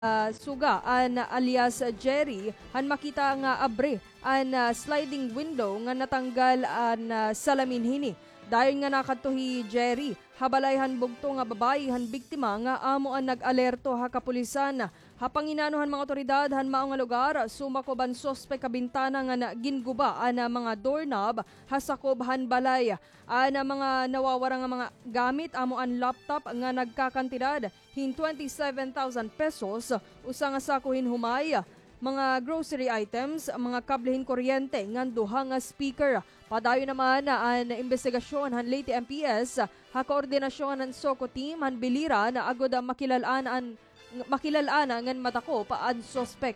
suga an alias Jerry han makita nga abre an sliding window nga natanggal an salamin hini. Dayon nga nakadtuhi Jerry, habalayhan bugto nga babayi han biktima nga amo ang nag-alerto ha kapulisan. Hapanginanuhan mga otoridad han mao nga lugar, sumakoban sospek kabintana nga ginguba ana mga doorknob hasakob han balay. Ana mga nawawara nga mga gamit amo ang laptop nga nagkakantidad hin 27,000 pesos, usa nga sakuhin humay, mga grocery items, mga kablehin kuryente ngan duha nga speaker. Padayon naman ang investigasyon han Leyte MPS ha koordinasyon han Soko team han biliran na agod makilalaan ngan matako pa ang suspect.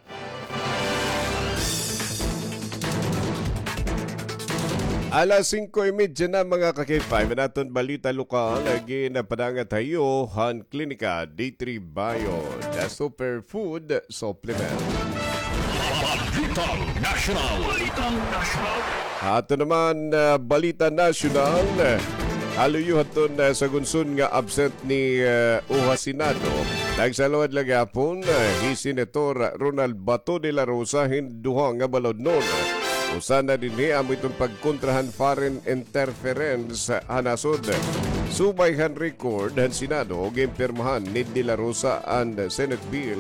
Alas 5:30 na mga kakipay, manaton balita lokal, lagi na padangat tayo, Han Klinika, D3 Bio, the Superfood Supplement. Balitang National. Ato naman, Balita National, haluyo haton sa gunsun nga absent ni Uha Senado. Nagsalawad lang hapon, Senator Ronald Bato de la Rosa, hinduha nga balod nun. Usa na din amo itong pagkontrahan foreign interference hanasod. Subayhan record han Senado o gimpirmahan ni De La Rosa ang Senate Bill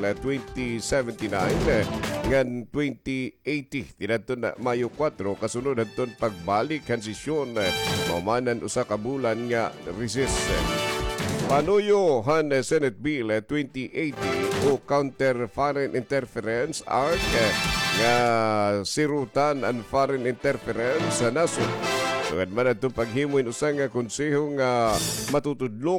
2079 ngan 2080. Tinadto na Mayo 4 kasunod hadton pagbalik han sesyon maumanan usa ka bulan nga recess. Panuyo han Senate Bill 2080 o Counter Foreign Interference Act nga sirutan ang foreign interference sa nasod. Sugad man itong paghimoy usa nga konseho nga matutudlok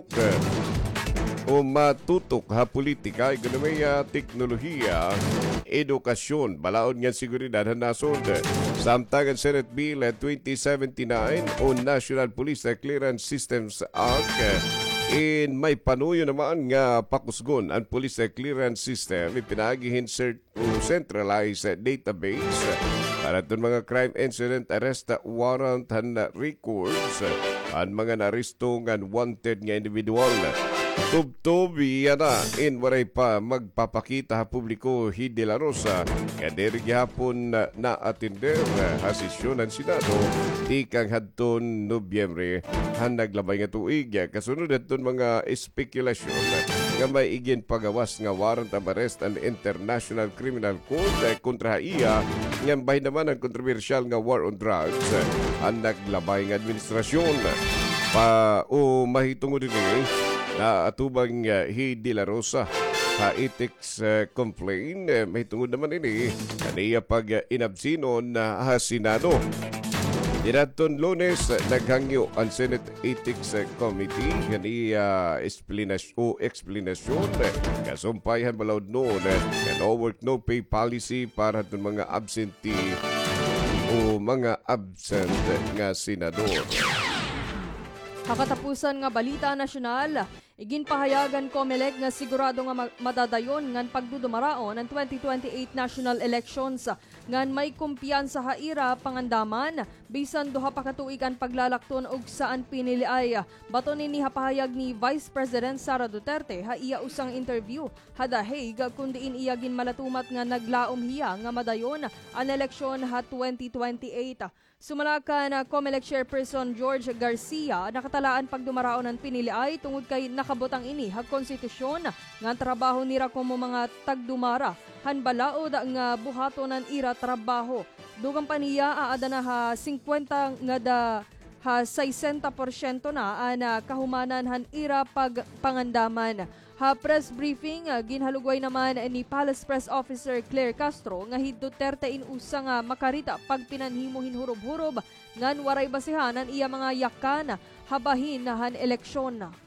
o matutok ha politika, ekonomiya, teknolohiya, edukasyon, balaod nga seguridad ha nasod. Samtang ang Senate Bill 2079 o National Police Clearance Systems Act may panuyo naman nga pakusgon ang police clearance system ipinagihin centralized database para itong mga crime incident arrest warrant and records ang mga naristo nga wanted nga individual. Tubtubi na waray pa magpapakita ha publiko De La Rosa nga diri gihapon na atender ha sesyon ng Senado ikang hadton Nobyembre han naglabay nga tuig. Kasunod hadton mga espekulasyon nga may igin pagawas nga warrant of arrest ang International Criminal Court kontra iya nga bahin naman ang kontrobersyal nga war on drugs ang naglabay nga administrasyon o mahitungod din na atubang De La Rosa ha ethics complaint may tungod naman ini kaniya pag inabsinon na Senado. Dinadton Lunes naghangyo ang Senate Ethics Committee kaniya explanation kasumpayhan balawd noon no work no pay policy para itong mga absentee o mga absent nga senador. Kakatapusan nga balita nasyonal, iginpahayagan COMELEC nga sigurado nga madadayon ngan pagdudumaraon ang 2028 national elections ngan may kumpiyansa haira pangandaman bisan duha pa katuig ang paglalakton og saan pinili ay. Bato ni hapahayag ni Vice President Sara Duterte ha iya usang interview hada Hague kundiin iya ginmalatumat nga naglaom hiya nga madayon ang eleksyon ha 2028. Sumala na COMELEC Chairperson George Garcia, nakatalaan pagdumaraon ng pinili ay tungod kay nakabutang ini hag konstitusyon nga trabaho nira como mga tagdumara hanbalaod nga buhaton ng ira trabaho. Dugang paniya aada na ha 50 nga da ha 60% na ana kahumanan han ira pagpangandaman. Ha press briefing ginhalugway naman ni Palace Press Officer Claire Castro nga hid Duterte inusa nga makarita pag pinanhimo hinhurob-hurob ngan waray basihan ang iya mga yakan habahin na han eleksyon na.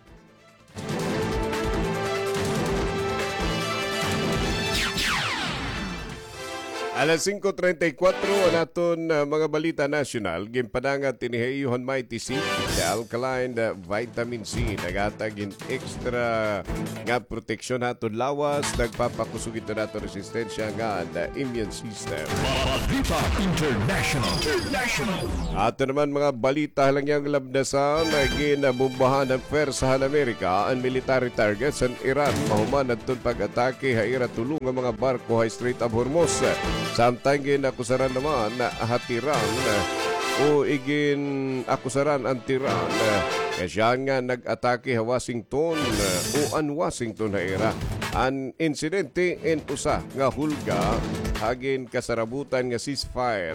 Alas 5:34 naton mga balita nasyonal ginpadangat tinihayuhan mighty C the alkaline vitamin C nagatag in extra nga proteksyon naton lawas nagpapakusog ito naton resistensya nga the immune system. Balita International. Ato naman mga balita lang yung labdasan na ginabumbahan ng Pwersahan Amerika ang military targets sa Iran mahuman at pag-atake haira tulong ang mga barko sa Strait of Hormuz. Samtang ginakusaran naman na hatiran o igin akusaran ang tiran kaya nga nag-atake ha Washington o an Washington haira. An insidente in usa nga hulga hagin kasarabutan nga ceasefire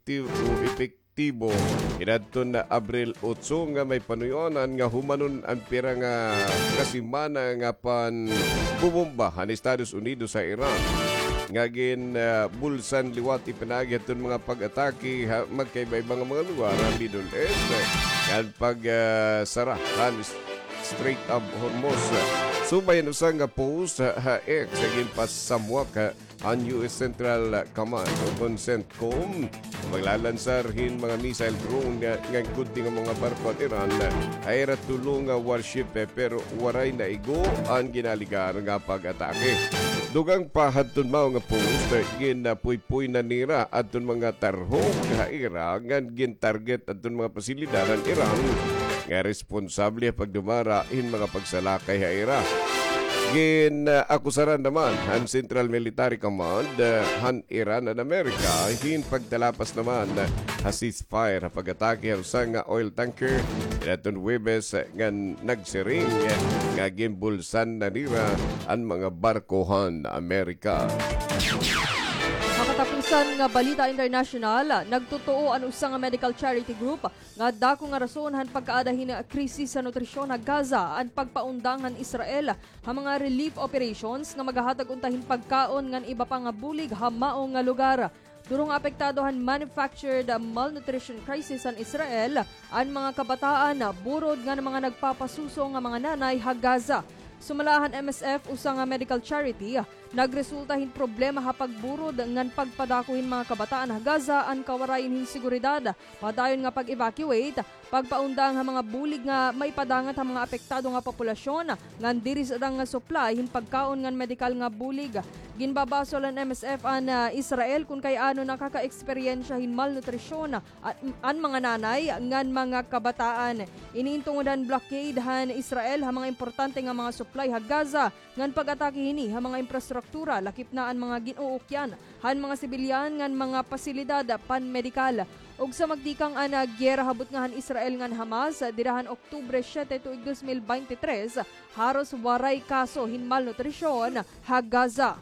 epektibo inadton na Abril 8 nga may panuyonan nga humanon ang pira nga kasimana nga pan bubomba ang Estados Unidos sa Iran ngagin bulsan liwat ipinagi aton mga pag-atake magkaiba-ibang mga lugar ang Middle East yan pag sarahan Strait of Hormuz. Subayan usa nga post ha X agin pas samwak ang US Central Command o CENTCOM maglalansarhin mga missile drone nga kunting mga barko at Iran ay ratulong nga warship pero waray na igo ang ginaligar nga pag-atake. Dugang pahadton mao nga post ginapuy-puy na nira adton mga tarhok ha Iran nga gin-target adton mga pasilidad ng Iran nga responsable pagdumara in mga pagsalakay ha Iran. Ginakusaran naman ang Central Military Command han Iran and Amerika hin pagtalapas naman ha ceasefire pag-atake sa nga oil tanker daton Webes nga nagsiring nga gimbulsan na nira ang mga barkohan Amerika. Makatapusan nga balita international, nagtotoo ang usa nga medical charity group nga dako nga rason han pagkaadahin nga krisis sa nutrisyon sa Gaza ang pagpaundang han Israel ha mga relief operations nga magahatag untahin pagkaon ngan iba pa nga bulig ha mao nga lugar. Durong apektado han manufactured malnutrition crisis sa Israel ang mga kabataan burod nga mga nagpapasuso nga mga nanay ha Gaza. Sumalahan MSF usa nga medical charity nagresultahin problema ha pagburod ngan pagpadakuhin mga kabataan ha Gaza ang kawarayon hin seguridad padayon nga pag-evacuate pagpaundang ha mga bulig nga may padangat ha mga apektado nga populasyon ngan diri sa nga supply hin pagkaon ngan medical nga bulig. Ginbabasol ang MSF an Israel kung kay ano nakaka-eksperyensya hin malnutrisyon an mga nanay ngan mga kabataan. Iniintungodan blockade han Israel ha mga importante nga mga supply ha Gaza ngan pag-atake hini ha mga infrastruktura lakip na ang mga ginuukyan han mga sibilyan ngan mga pasilidad pan-medikal. Og sa magdikang ana gyera habot nga han Israel ngan Hamas dirahan Oktubre 7 tuig 2023 haros waray kaso hin malnutrisyon ha Gaza.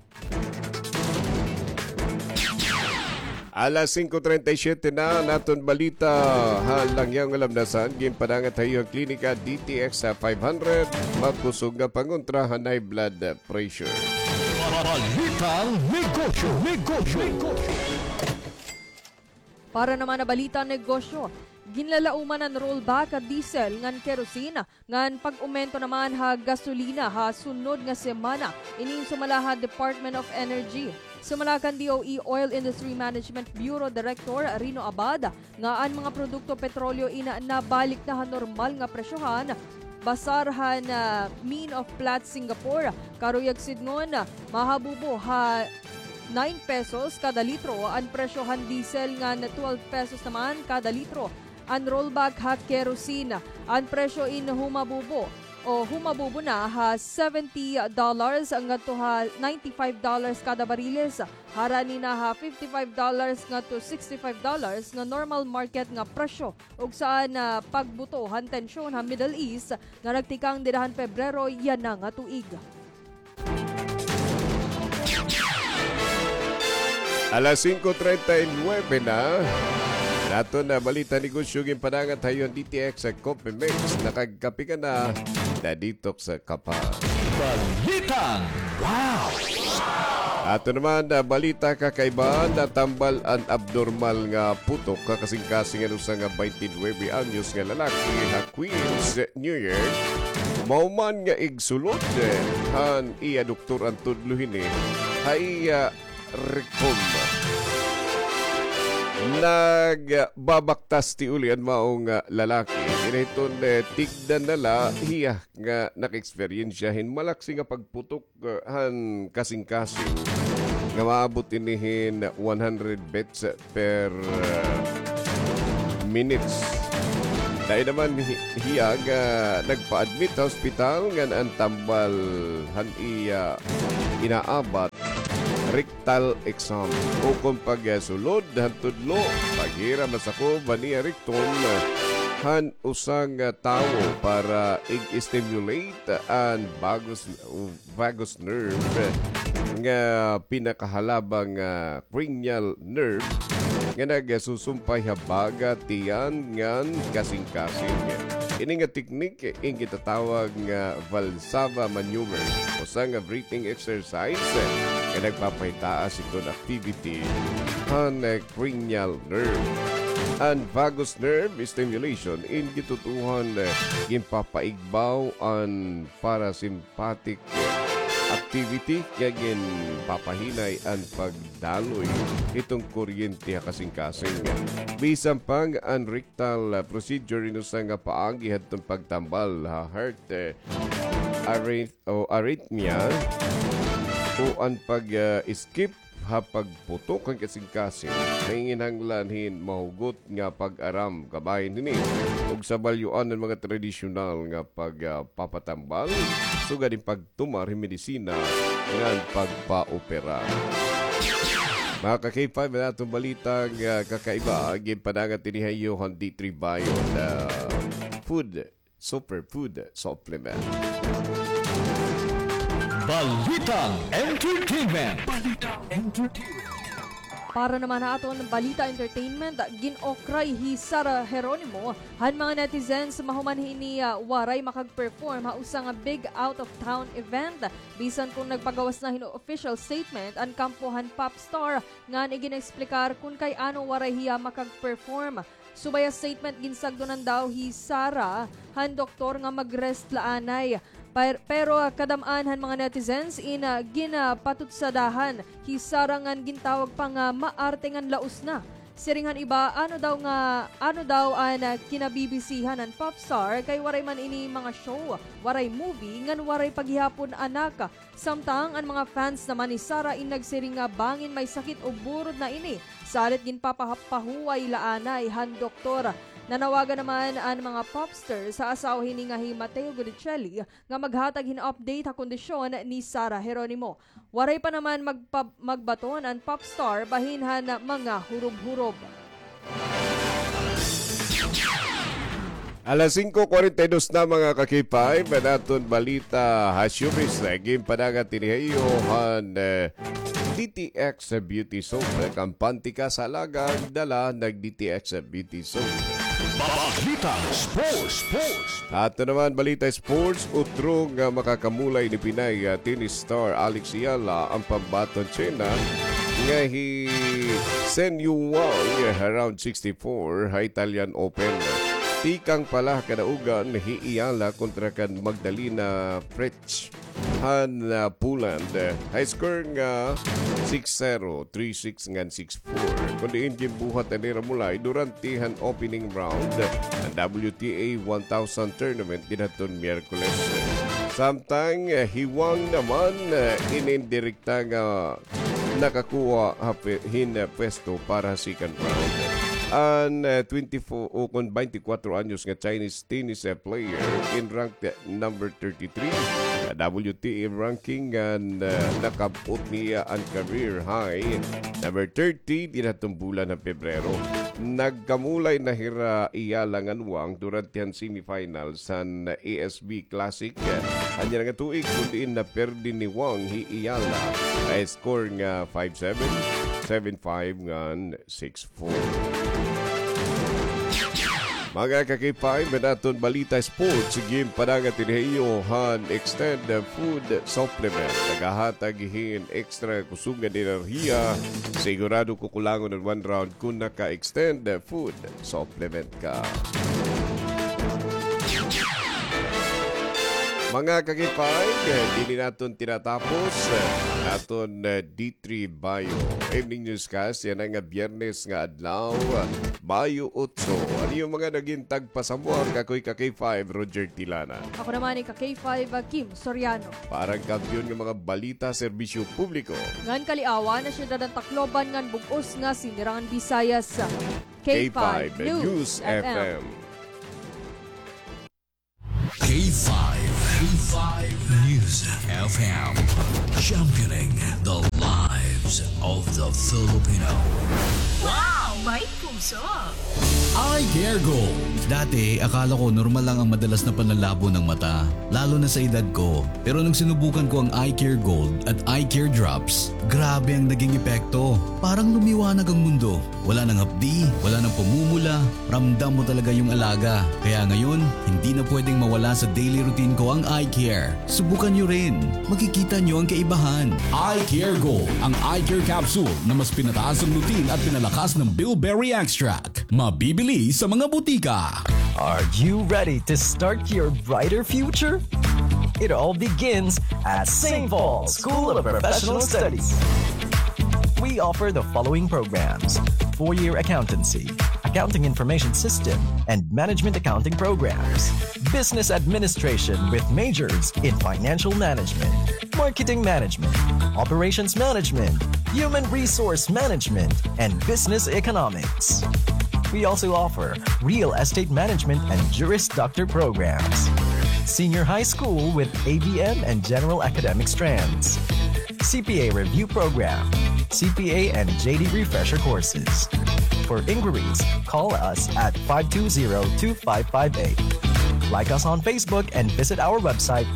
Alas 5:37 na naton balita halang yang alamdasan ginpadangat tayo ang klinika DTX 500 makusog nga pangontra high blood pressure. Balitang negosyo. Para naman na balita negosyo, ginlalauman ang rollback at diesel ngan kerosene ngan pag-umento naman ha gasolina ha sunod nga semana ining sumalaha Department of Energy. Sumalakan DOE Oil Industry Management Bureau Director Rino Abad nga ang mga produkto petrolyo ina nabalik na normal nga presyohan basarhan Mean of Platts Singapore karuyag sidnon mahabubo ha 9 pesos kada litro ang presyohan diesel nga na 12 pesos naman kada litro. Ang rollback ha kerosene ang presyo in humabubo na ha $70 hanggang to ha $95 kada bariles. Harani na ha $55 nga to $65 nga normal market nga presyo. Ug saan pagbuto han tensyon ha Middle East nga nagtikang dirahan Pebrero yan na nga tuig. Alas 5:39 na nato na balita negosyo ginpadangat tayo ang DTX sa Copimex nakagkapi ka na dito sa Kapa. Balitang wow! Ato naman na balita kakaiba na tambal ang abnormal nga putok kakasing-kasing sa nga 29 anyos nga lalaki ha Queens, New York. Mauman nga igsulod han iya doktor ang tudluhin hay Ricom. Nagbabaktas ti ulian maong lalaki. Initon tigdan nala hiya nga nak-experiensyahin malaksi nga pagputok han kasing-kasing nga maabot inihin 100 beats per minutes. Dahil naman hiya nga nagpa-admit sa hospital nga ang tambal han iya inaabat rectal exam o kung pagsulod hantudlo paghira masako niya rectum han usang tao para i-stimulate ang vagus nerve nga pinakahalabang cranial nerve nga nagsusumpay habaga tiyan ngan kasing-kasing. Ini nga teknik ang gitatawag nga Valsalva maneuver o nga breathing exercise nga nagpapahitaas itong activity ang cranial nerve. Ang vagus nerve stimulation in gitutuhan ginpapaigbaw ang parasympathetic activity kaya papahinay ang pagdaloy itong kuryente kasing-kasing. Bisan pang ang rectal procedure inusa nga paagi hadtong pagtambal heart arrhythmia o ang pag-skip pagputok ang kasing-kasing nanginanglanhin mahugot nga pag-aram kabahin nini ug sa balyuan ng mga tradisyonal nga pagpapatambal sugad din pagtumar medisina nga pagpa-opera. Mga ka-K5 na itong balitang kakaiba ginpanagat tinihayo handi tribayo na superfood supplement. Balitang Entertainment. Para naman na aton Balita Entertainment, ginokray hi Sara Geronimo han mga netizens mahumanhin ni waray makag-perform hausa nga big out-of-town event. Bisan kung nagpagawas na hino official statement ang kampuhan pop star nga igin-explicar kung kay ano waray hiya makag-perform. Subaya statement ginsagdonan daw hi Sara han doktor nga mag-rest laanay. Pero kadamaan han mga netizens ginapatutsadahan hisarangan gintawag pa nga maarte ngan laos na. Siringan iba ano daw ang kinabibisihan ng popstar kay waray man ini mga show, waray movie ngan waray paghihapon anak. Samtang ang mga fans naman ni Sara nagsiring nga bangin may sakit o burod na ini. Salit ginpapahuway laanay han doktor. Nanawagan naman ang mga popsters sa asawahin ni nga Mateo Gudicelli nga maghatag hin update ha kondisyon ni Sara Geronimo. Waray pa naman magbaton ang popstar bahinhan mga hurob-hurob. Alas 5:42 na mga kakipay, manaton balita hasyumis na panagat tinihayo han DTX Beauty Soap. Kampantika sa alagang dala nag-DTX Beauty Soap. Balitang Sports. Ato naman balita sports, utrong makakamulay ni Pinay tennis star Alex Ayala ang pambaton China nga hi Sen Yuwang around 64 ha Italian Open. Tikang pala kadaugan hi Ayala kontra kan Magdalena Frech han Poland. High score nga 6-0, 3-6 ngan 6-4. Kundiin gimbuhat ang mulay durante han opening round ang WTA 1000 tournament dinhaton Miyerkules. Samtang hiwang naman inindirekta nga nakakuha hin pwesto para second round. Ang 24 anyos nga Chinese tennis player in ranked number 33 WTA ranking and nakabot niya ang career high number 30 dinatong bulan ng Pebrero. Nagkamulay na hira iyalangan wang durante ang semifinals sa ASB Classic. Anya nga tuig kundiin na perdi ni Wang hi Iyala ay score nga 5-7, 7-5 ngan 6-4. Mga kakipay, manaton balita sports, sige panangat tinihayohan extend food supplement. Nagahatag-ihin extra kusungan enerhiya. Sigurado kukulangon ng 1 round kung naka-extend food supplement ka. Mga kakipay, dili naton tinatapos naton D3 Bayo. Evening newscast, yan ang biyernes nga adlaw, Bayo 8. Ano yung mga naging tagpasamuar kakoy ka-K5, Roger Tilana. Ako naman ni ka-K5, Kim Soriano. Parang kampiyon ng mga balita, serbisyo publiko. Ngan kaliawan na syudad ng Tacloban ngan bugos nga sinirangan Visayas sa K5 News FM. K5 News FM. Championing the lives of the Filipino. Wow! May puso! I Care Gold. Dati, akala ko normal lang ang madalas na panlalabo ng mata, lalo na sa edad ko. Pero nung sinubukan ko ang I Care Gold at I Care Drops, grabe ang naging epekto. Parang lumiwanag ang mundo. Wala nang hapdi, wala nang pumumula, ramdam mo talaga yung alaga. Kaya ngayon, hindi na pwedeng mawala sa daily routine ko ang I Care. Subukan nyo rin. Makikita nyo ang kaibahan. I Care Gold, ang I Care Capsule na mas pinataas ang lutin at pinalakas ng bilberry extract. Mabibili sa mga butika. Are you ready to start your brighter future? It all begins at St. Paul School of Professional Studies. We offer the following programs: 4-year accountancy, accounting information system, and management accounting programs. Business administration with majors in financial management, marketing management, operations management, human resource management, and business economics. We also offer real estate management and Juris Doctor programs. Senior high school with ABM and general academic strands. CPA review program. CPA and JD refresher courses. For inquiries, call us at 520-2558. Like us on Facebook and visit our website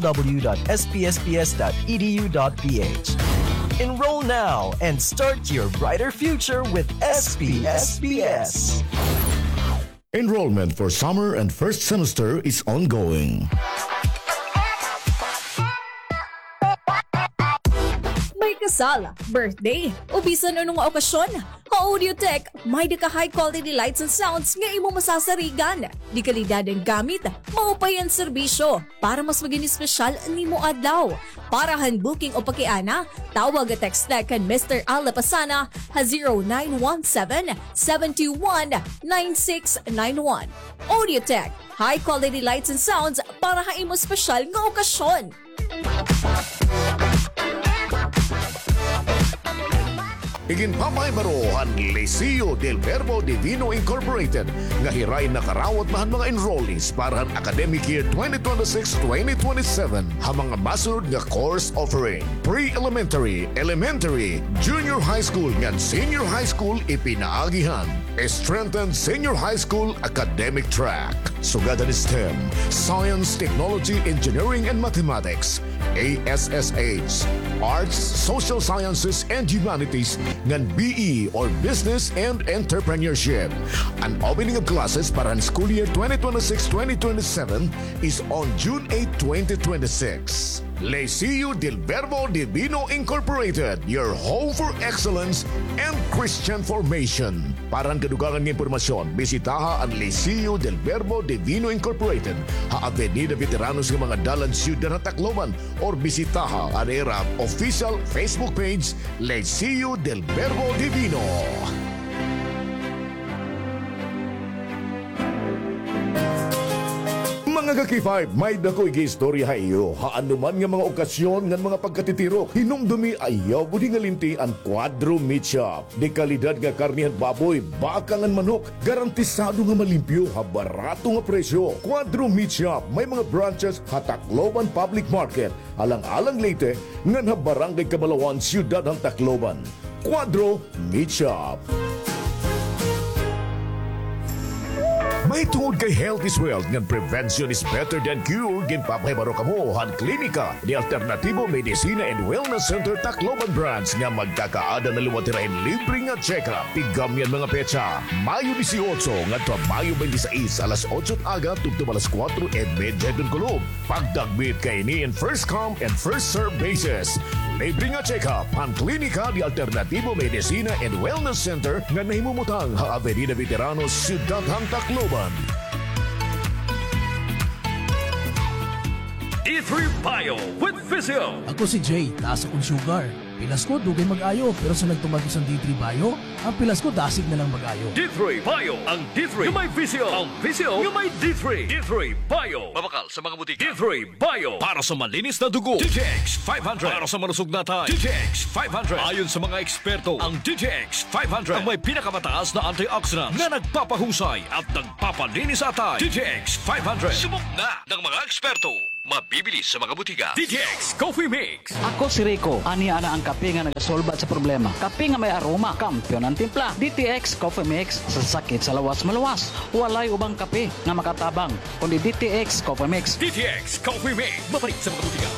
www.spsps.edu.ph. Enroll now and start your brighter future with SPSPS. Enrollment for summer and first semester is ongoing. May kasal, birthday, o bisan anong okasyon. Audiotech, may di ka high quality lights and sounds nga imo masasarigan. Di kalidad ang gamit, maupay ang serbisyo para mas maging espesyal nimo adlaw. Para handbooking o pakiana, tawag at text na kan Mr. Al Lapasana ha 0917-721-9691. Audiotech, high quality lights and sounds para ha imo espesyal nga okasyon. Iginpamaybarohan Liceo del Verbo Divino Incorporated nga hiray nakarawat mahan mga enrollees para ang academic year 2026-2027 ha mga masunod nga course offering: pre-elementary, elementary, junior high school ngan senior high school ipinaagihan. Strengthened senior high school academic track. Sugatan STEM, Science, Technology, Engineering, and Mathematics. ASSH, Arts, Social Sciences, and Humanities, ngan BE or Business and Entrepreneurship. An opening of classes para ang school year 2026-2027 is on June 8, 2026. Liceo del Verbo Divino Incorporated, your home for excellence and Christian formation. Para ang kadugangan ng impormasyon, bisitaha ang Liceo del Verbo Divino Incorporated, ha Avenida Veteranos ng mga dalan Ciudad ng Tacloban, or bisitaha ang era official Facebook page Liceo del Verbo Divino. Mga kaki-5, may dakoy gistorya ha iyo. Haano man nga mga okasyon nga mga pagkatitirok, hinumdumi ayaw budi nga linti ang Quadro Meat Shop. De kalidad nga karnihan baboy, baka nga manok, garantisado nga malimpyo, ha barato nga presyo. Quadro Meat Shop, may mga branches ha Tacloban Public Market, alang-alang Leyte, nga ha Barangay Camalawan, Ciudad ng Tacloban. Quadro Meat Shop. May tungod kay health is wealth nga prevention is better than cure. Ginpapahibaro kamo han klinika ni Alternatibo Medicina and Wellness Center Tacloban Branch nga magkakaada na luwatirahin libre nga check-up. Tigam yan mga petsa. Mayo 18 ngadto Mayo 26 alas 8 aga tugtong alas 4:30 kulog. Pagdagbit kay ni in first come and first serve basis. Libre nga check-up ang klinika ni Alternatibo Medicina and Wellness Center nga nahimumutang ha Avenida Veteranos, Ciudad ng Tacloban. D3 Bio with Physio. Ako si Jay, taas akong sugar. Pilas ko, dugay mag-ayo, pero sa nagtumagos ang D3 Bio, ang pilas ko dasig na lang mag-ayo. D3 Bio. Ang D3 yung may Physio. Ang Physio yung may D3. D3 Bio. Mabakal sa mga butika. D3 Bio. Para sa malinis na dugo. DTX 500. Para sa malusog na tayo. DTX 500. Ayon sa mga eksperto, ang DTX 500 ang may pinakamataas na antioxidants na nagpapahusay at nagpapalinis sa tayo. DTX 500. Subok na ng mga eksperto. Mabibili sa mga butika. DTX Coffee Mix. Ako si Rico. Ani ana ang kape nga nagasolbat sa problema. Kape nga may aroma, kampiyon ang timpla. DTX Coffee Mix sa sakit sa lawas maluwas. Walay ubang kape nga makatabang kundi DTX Coffee Mix. DTX Coffee Mix. Mabalik sa mga butika.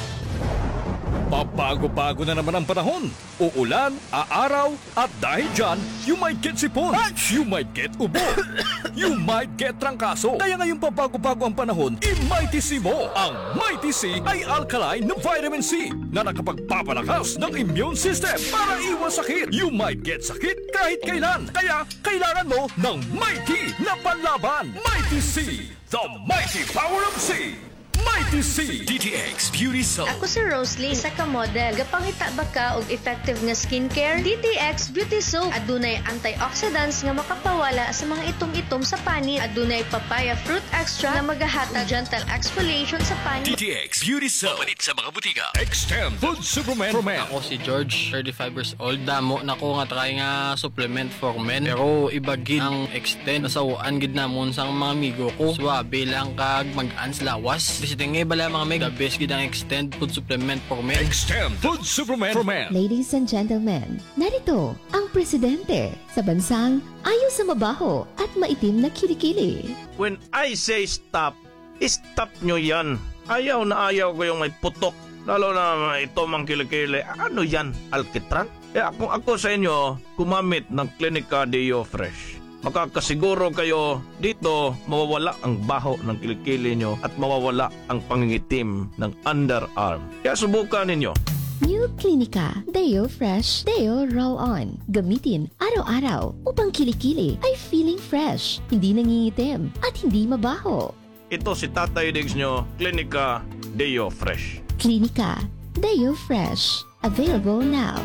Pabago-bago na naman ang panahon. Uulan, aaraw, at dahil dyan, you might get sipon, you might get ubo, you might get trangkaso. Kaya ngayong pabago-bago ang panahon, i-Mighty C mo. Ang Mighty C ay alkaline na vitamin C na nakapagpapalakas ng immune system para iwas sakit. You might get sakit kahit kailan. Kaya kailangan mo ng Mighty na panlaban. Mighty C, the mighty power of C. Mighty C DTX Beauty Soap. Ako si Rosalie, isa ka model. Gapangita ba ka og effective nga skincare? DTX Beauty Soap. Adunay antioxidants nga makapawala sa mga itom-itom sa panit. Adunay papaya fruit extra nga magahatag gentle exfoliation sa panit. DTX Beauty Soap. Palit sa mga butika. Extend Food Supplement for Men. Ako si George, 35 years old. Damo na ko nga try nga supplement for men. Pero ibagid ang extend. Nasawaan gid namon sa mga amigo ko. Swabe lang kag mag-ans lawas. Tingay bala mga meg, the best gid ang Extend Food Supplement for Men. Extend Food Supplement for Men. Ladies and gentlemen, narito ang presidente sa bansang ayaw sa mabaho at maitim na kilikili. When I say stop, stop nyo yan. Ayaw na ayaw ko yung may putok. Lalo na ito mang kilikili. Ano yan? Alkitran? Ako sa inyo, gumamit ng Clinica Deo Fresh. Makakasiguro kayo dito mawawala ang baho ng kilikili nyo at mawawala ang pangingitim ng underarm. Kaya subukan ninyo. New Clinica Deo Fresh Deo Roll-On. Gamitin araw-araw upang kilikili ay feeling fresh, hindi nangingitim at hindi mabaho. Ito si Tatay Diggs nyo, Clinica Deo Fresh. Clinica Deo Fresh. Available now.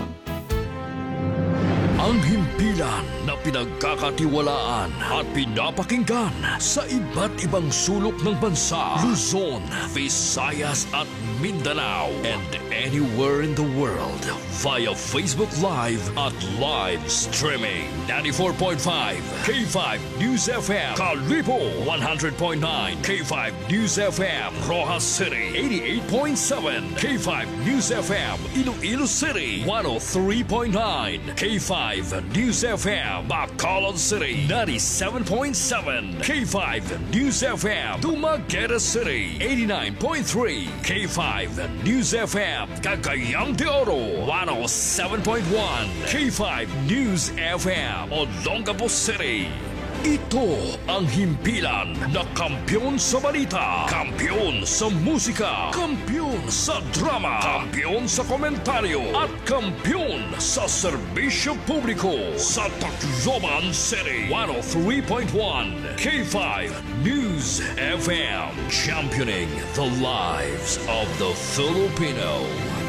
Ang himpilan na pinagkakatiwalaan at pinapakinggan sa iba't ibang sulok ng bansa, Luzon, Visayas at Mindanao, and anywhere in the world via Facebook Live at live streaming. 94.5 K5 News FM, Kalibo 100.9 K5 News FM, Rojas City 88.7 K5 News FM, Iloilo City 103.9 K5 News FM, Bacolod City 97.7 K5 News FM, Dumaguete City 89.3 K5 News FM, Cagayang de Oro 107.1 K5 News FM, Olongapo City. Ito ang himpilan na kampiyon sa balita, kampiyon sa musika, kampiyon sa drama, kampiyon sa komentaryo, at kampiyon sa serbisyo publiko sa Tacloban City. 103.1 K5 News FM, championing the lives of the Filipino.